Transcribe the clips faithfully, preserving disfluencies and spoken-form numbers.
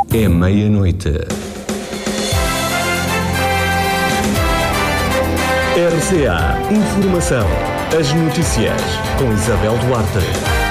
É meia-noite. R C A Informação. As notícias com Isabel Duarte.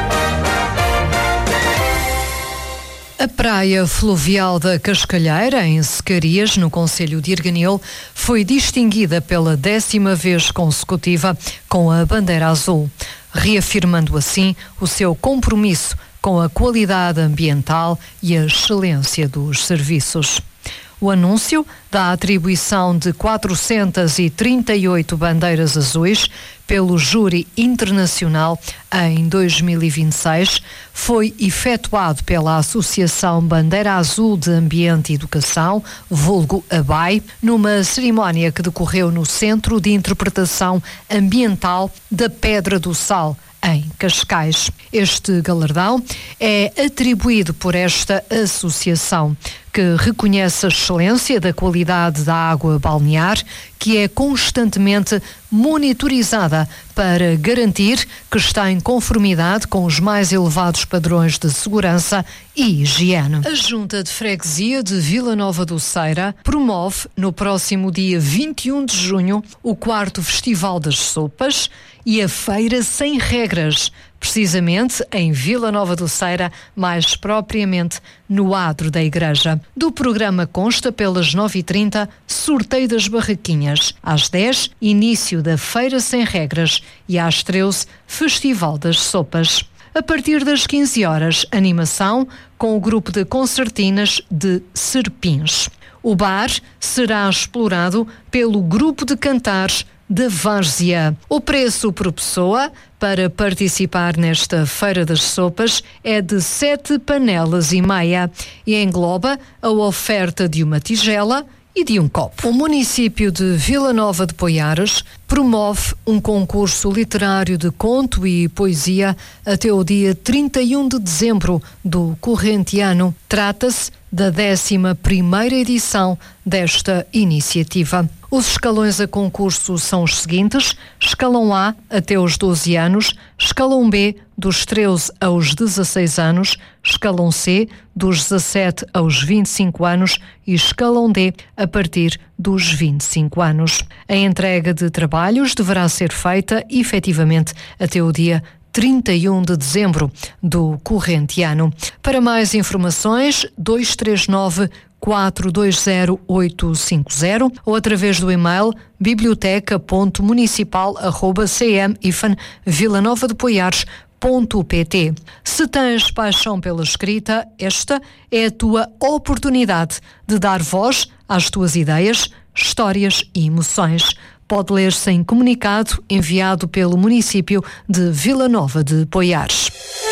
A praia fluvial da Cascalheira, em Secarias, no concelho de Arganil, foi distinguida pela décima vez consecutiva com a bandeira azul, reafirmando assim o seu compromisso com a qualidade ambiental e a excelência dos serviços. O anúncio da atribuição de quatrocentas e trinta e oito bandeiras azuis pelo Júri Internacional em dois mil e vinte e seis foi efetuado pela Associação Bandeira Azul de Ambiente e Educação, vulgo A B A I, numa cerimónia que decorreu no Centro de Interpretação Ambiental da Pedra do Sal, em Cascais. Este galardão é atribuído por esta associação, que reconhece a excelência da qualidade da água balnear, que é constantemente monitorizada para garantir que está em conformidade com os mais elevados padrões de segurança e higiene. A Junta de Freguesia de Vila Nova do Ceira promove, no próximo dia vinte e um de junho, o quarto Festival das Sopas e a Feira Sem Regras, precisamente em Vila Nova do Ceira, mais propriamente no adro da igreja. Do programa consta pelas nove e trinta, sorteio das barraquinhas, às dez, início da Feira Sem Regras e às treze, Festival das Sopas. A partir das quinze horas, animação com o grupo de concertinas de Serpins. O bar será explorado pelo grupo de cantares da Várzea. O preço por pessoa para participar nesta Feira das Sopas é de sete panelas e meia e engloba a oferta de uma tigela e de um copo. O município de Vila Nova de Poiares promove um concurso literário de conto e poesia até o dia trinta e um de dezembro do corrente ano. Trata-se da décima primeira edição desta iniciativa. Os escalões a concurso são os seguintes: escalão A até os doze anos, escalão B dos treze aos dezasseis anos, escalão C dos dezassete aos vinte e cinco anos e escalão D a partir dos vinte e cinco anos. A entrega de trabalhos deverá ser feita efetivamente até o dia trinta e um de dezembro do corrente ano. Para mais informações, dois três nove, quatro dois zero, oito cinco zero ou através do e-mail biblioteca ponto municipal arroba c m ifan vilanova de poiares ponto p t. Se tens paixão pela escrita, esta é a tua oportunidade de dar voz às tuas ideias, histórias e emoções. Pode ler-se em comunicado enviado pelo município de Vila Nova de Poiares.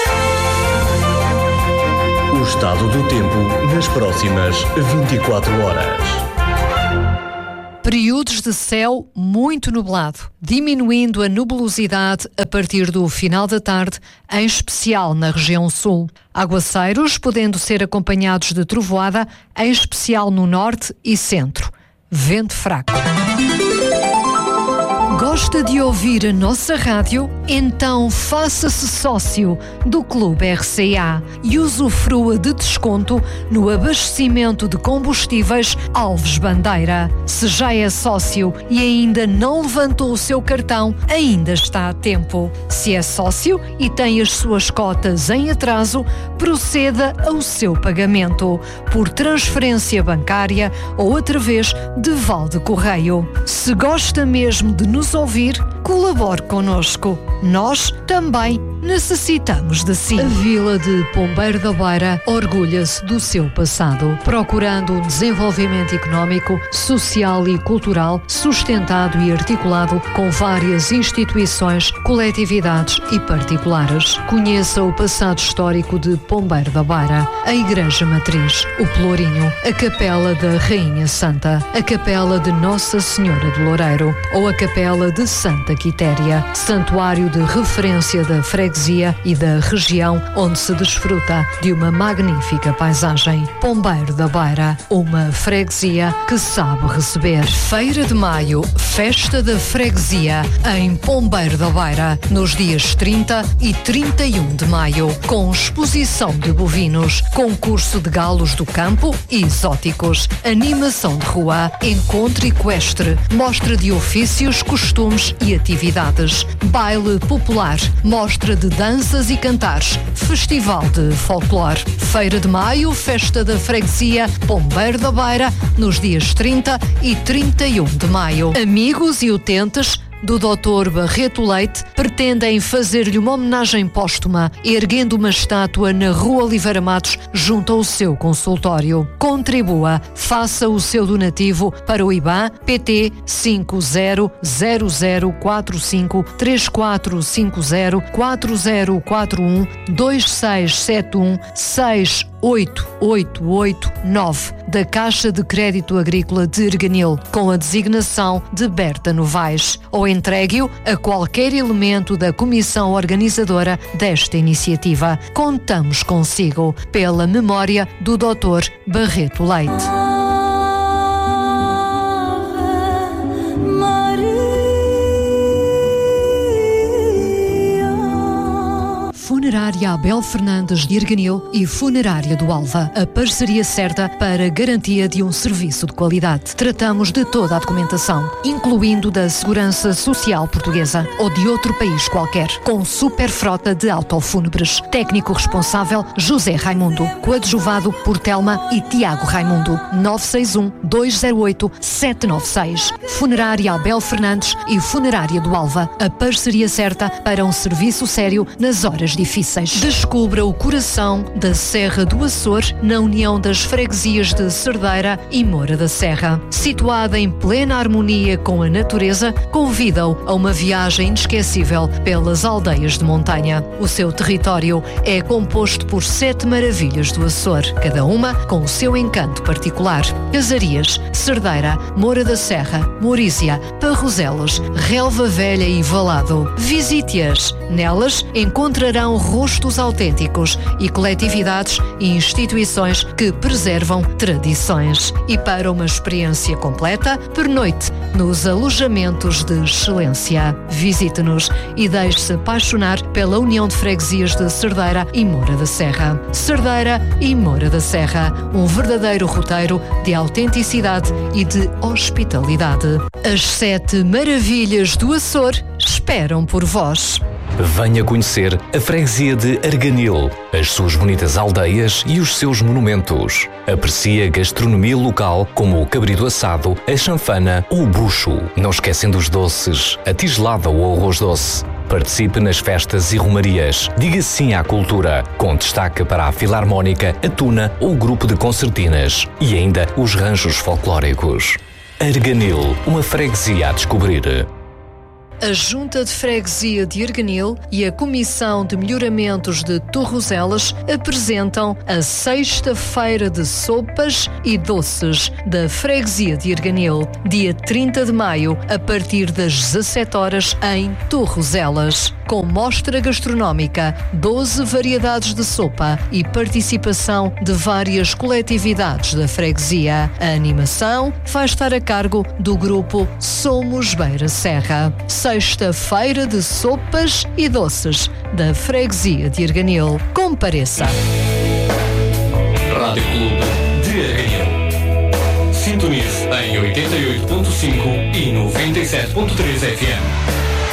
O estado do tempo nas próximas vinte e quatro horas. Períodos de céu muito nublado, diminuindo a nubulosidade a partir do final da tarde, em especial na região sul. Aguaceiros podendo ser acompanhados de trovoada, em especial no norte e centro. Vento fraco. Gosta de ouvir a nossa rádio? Então faça-se sócio do Clube R C A e usufrua de desconto no abastecimento de combustíveis Alves Bandeira. Se já é sócio e ainda não levantou o seu cartão, ainda está a tempo. Se é sócio e tem as suas cotas em atraso, proceda ao seu pagamento por transferência bancária ou através de Valde Correio. Se gosta mesmo de nos ouvir, colabore connosco. Nós também necessitamos de si. A Vila de Pombeiro da Beira orgulha-se do seu passado, procurando um desenvolvimento económico, social e cultural sustentado e articulado com várias instituições, coletividades e particulares. Conheça o passado histórico de Pombeiro da Beira, a Igreja Matriz, o Pelourinho, a Capela da Rainha Santa, a Capela de Nossa Senhora do Loureiro ou a Capela de Santa Santa Quitéria, santuário de referência da freguesia e da região onde se desfruta de uma magnífica paisagem. Pombeiro da Beira, uma freguesia que sabe receber. Feira de Maio, Festa da Freguesia, em Pombeiro da Beira, nos dias trinta e trinta e um de maio, com exposição de bovinos, concurso de galos do campo e exóticos, animação de rua, encontro equestre, mostra de ofícios, costumes e atividades, baile popular, mostra de danças e cantares, festival de folclore. Feira de Maio, Festa da Freguesia, Pombeiro da Beira, nos dias trinta e trinta e um de maio. Amigos e utentes do doutor Barreto Leite pretendem fazer-lhe uma homenagem póstuma, erguendo uma estátua na Rua Oliveira Matos, junto ao seu consultório. Contribua, faça o seu donativo para o I B A N P T cinco zero zero zero quatro cinco três quatro cinco zero quatro zero quatro um dois seis sete um seis oito oito oito nove da Caixa de Crédito Agrícola de Erganil, com a designação de Berta Novaes, ou entregue-o a qualquer elemento da comissão organizadora desta iniciativa. Contamos consigo, pela memória do doutor Barreto Leite. Funerária Abel Fernandes de Erganil e Funerária do Alva, a parceria certa para garantia de um serviço de qualidade. Tratamos de toda a documentação, incluindo da Segurança Social Portuguesa ou de outro país qualquer, com super frota de autofúnebres. Técnico responsável José Raimundo, coadjuvado por Telma e Tiago Raimundo. nove seis um dois zero oito sete nove seis. Funerária Abel Fernandes e Funerária do Alva, a parceria certa para um serviço sério nas horas difíceis. Descubra o coração da Serra do Açor na união das freguesias de Cerdeira e Moura da Serra. Situada em plena harmonia com a natureza, convida-o a uma viagem inesquecível pelas aldeias de montanha. O seu território é composto por sete maravilhas do Açor, cada uma com o seu encanto particular. Casarias, Cerdeira, Moura da Serra, Morísia, Parroselas, Relva Velha e Valado. Visite-as. Nelas encontrarão rostos autênticos e coletividades e instituições que preservam tradições. E para uma experiência completa, pernoite nos alojamentos de excelência. Visite-nos e deixe-se apaixonar pela união de freguesias de Cerdeira e Moura da Serra. Cerdeira e Moura da Serra, um verdadeiro roteiro de autenticidade e de hospitalidade. As sete maravilhas do Açor esperam por vós. Venha conhecer a freguesia de Erganil, as suas bonitas aldeias e os seus monumentos. Aprecie a gastronomia local como o cabrito assado, a chanfana ou o bucho. Não esquecendo os doces, a tigelada ou o arroz doce. Participe nas festas e romarias. Diga sim à cultura, com destaque para a Filarmónica, a Tuna ou o grupo de concertinas. E ainda os ranchos folclóricos. Erganil, uma freguesia a descobrir. A Junta de Freguesia de Erganil e a Comissão de Melhoramentos de Torroselas apresentam a Sexta-feira de Sopas e Doces da Freguesia de Erganil, dia trinta de maio, a partir das dezassete horas, em Torroselas. Com mostra gastronómica, doze variedades de sopa e participação de várias coletividades da freguesia. A animação vai estar a cargo do grupo Somos Beira Serra. Sexta-feira de Sopas e Doces da Freguesia de Erganil. Compareça! Rádio Clube de Erganil. Sintonize em oitenta e oito ponto cinco e noventa e sete ponto três F M.